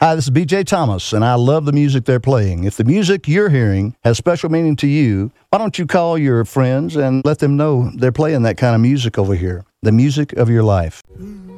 Hi, this is BJ Thomas, and I love the music they're playing. If the music you're hearing has special meaning to you, why don't you call your friends and let them know they're playing that kind of music over here, the music of your life.